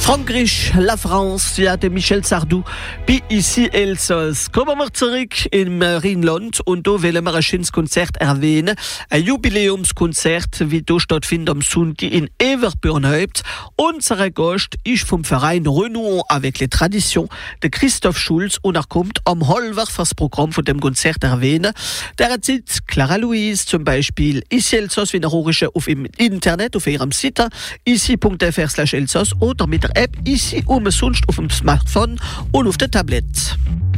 Frankreich, la France, ja, der Michel Sardou, wie ici Elsass. Kommen wir zurück im Rheinland und da wollen wir ein schönes Konzert erwähnen. Ein Jubiläumskonzert, wie da stattfindet am Sonntag in Everbürnhaupt. Unser Gast ist vom Verein Renouons avec les Traditions, der Christoph Schulz, und er kommt am halber fürs Programm von dem Konzert erwähnen. Der erzählt Clara Louise zum Beispiel, ici Elsass, wie er auf im Internet, auf ihrem Site, ici.fr/Elsass oder mit der App ici umsonst auf dem Smartphone und auf der Tablet.